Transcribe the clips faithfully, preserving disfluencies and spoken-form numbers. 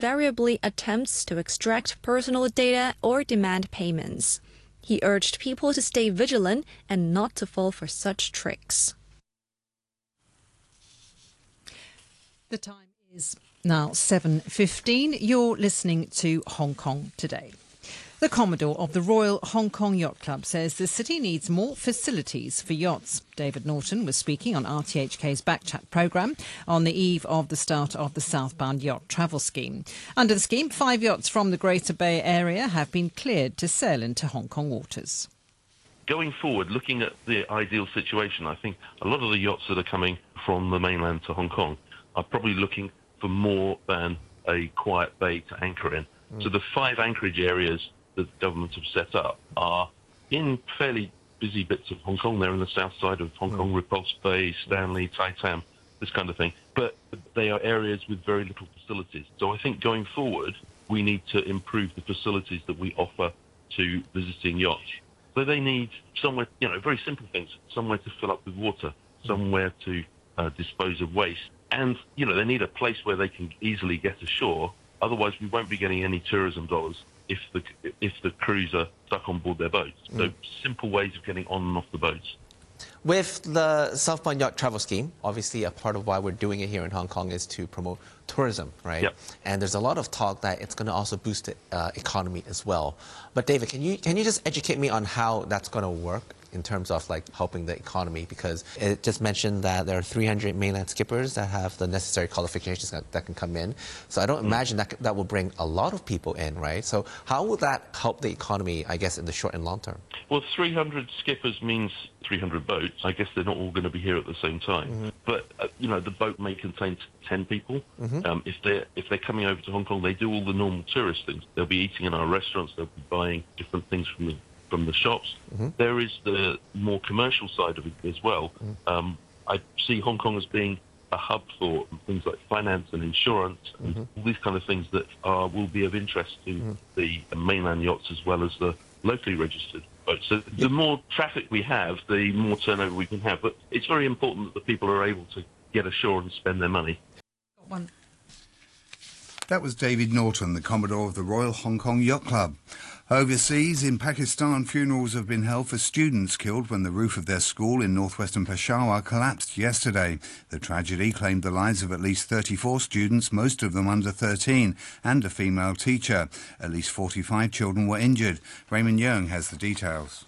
invariably attempts to extract personal data or demand payments. He urged people to stay vigilant and not to fall for such tricks. The time is now seven fifteen. You're listening to Hong Kong Today. The Commodore of the Royal Hong Kong Yacht Club says the city needs more facilities for yachts. David Norton was speaking on R T H K's Backchat programme on the eve of the start of the Southbound Yacht Travel Scheme. Under the scheme, five yachts from the Greater Bay Area have been cleared to sail into Hong Kong waters. Going forward, looking at the ideal situation, I think a lot of the yachts that are coming from the mainland to Hong Kong are probably looking for more than a quiet bay to anchor in. Mm. So the five anchorage areas that the government have set up are in fairly busy bits of Hong Kong. They're in the south side of Hong mm. Kong, Repulse Bay, Stanley, Tai Tam, this kind of thing. But they are areas with very little facilities. So I think going forward, we need to improve the facilities that we offer to visiting yachts. So they need somewhere, you know, very simple things, somewhere to fill up with water, somewhere to uh, dispose of waste. And, you know, they need a place where they can easily get ashore. Otherwise, we won't be getting any tourism dollars if the if the crews are stuck on board their boats. So mm. simple ways of getting on and off the boats. With the Southbound Yacht Travel Scheme, obviously a part of why we're doing it here in Hong Kong is to promote tourism, right? Yep. And there's a lot of talk that it's going to also boost the uh, economy as well. But David, can you can you just educate me on how that's going to work in terms of like helping the economy? Because it just mentioned that there are three hundred mainland skippers that have the necessary qualifications that, that can come in. So I don't mm. imagine that that will bring a lot of people in, right? So how will that help the economy, I guess, in the short and long term? Well, three hundred skippers means three hundred boats. I guess they're not all going to be here at the same time. Mm-hmm. But, uh, you know, the boat may contain ten people. Mm-hmm. um, if, they're, if they're coming over to Hong Kong, they do all the normal tourist things. They'll be eating in our restaurants. They'll be buying different things from the from the shops. Mm-hmm. There is the more commercial side of it as well. Mm-hmm. Um, I see Hong Kong as being a hub for things like finance and insurance and mm-hmm. all these kind of things that are, will be of interest to mm-hmm. the mainland yachts as well as the locally registered boats. So the more traffic we have, the more turnover we can have. But it's very important that the people are able to get ashore and spend their money. One. That was David Norton, the Commodore of the Royal Hong Kong Yacht Club. Overseas, in Pakistan, funerals have been held for students killed when the roof of their school in northwestern Peshawar collapsed yesterday. The tragedy claimed the lives of at least thirty-four students, most of them under thirteen, and a female teacher. At least forty-five children were injured. Raymond Yeung has the details.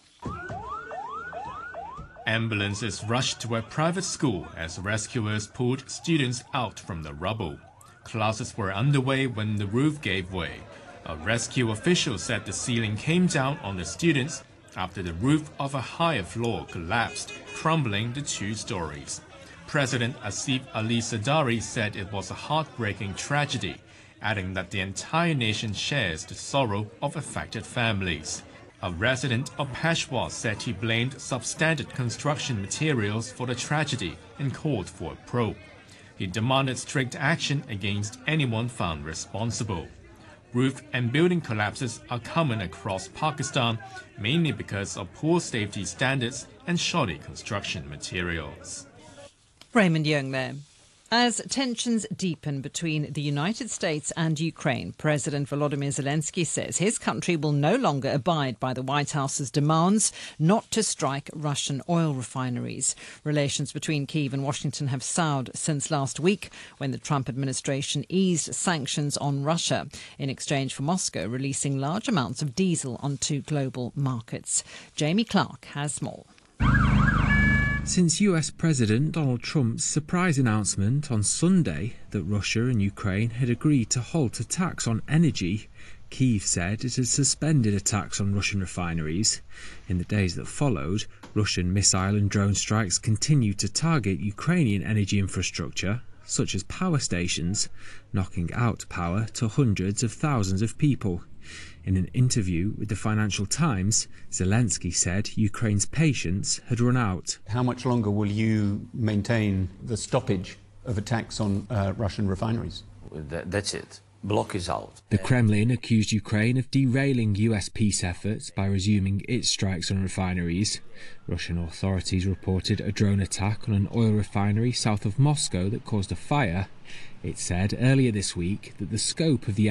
Ambulances rushed to a private school as rescuers pulled students out from the rubble. Classes were underway when the roof gave way. A rescue official said the ceiling came down on the students after the roof of a higher floor collapsed, crumbling the two stories. President Asif Ali Zardari said it was a heartbreaking tragedy, adding that the entire nation shares the sorrow of affected families. A resident of Peshawar said he blamed substandard construction materials for the tragedy and called for a probe. He demanded strict action against anyone found responsible. Roof and building collapses are common across Pakistan, mainly because of poor safety standards and shoddy construction materials. Raymond Yeung there. As tensions deepen between the United States and Ukraine, President Volodymyr Zelensky says his country will no longer abide by the White House's demands not to strike Russian oil refineries. Relations between Kyiv and Washington have soured since last week when the Trump administration eased sanctions on Russia in exchange for Moscow releasing large amounts of diesel onto global markets. Jamie Clark has more. Since U S President Donald Trump's surprise announcement on Sunday that Russia and Ukraine had agreed to halt attacks on energy, Kyiv said it had suspended attacks on Russian refineries. In the days that followed, Russian missile and drone strikes continued to target Ukrainian energy infrastructure, such as power stations, knocking out power to hundreds of thousands of people. In an interview with the Financial Times, Zelensky said Ukraine's patience had run out. How much longer will you maintain the stoppage of attacks on uh, Russian refineries? That, that's it. block is out. The Kremlin accused Ukraine of derailing U S peace efforts by resuming its strikes on refineries. Russian authorities reported a drone attack on an oil refinery south of Moscow that caused a fire. It said earlier this week that the scope of the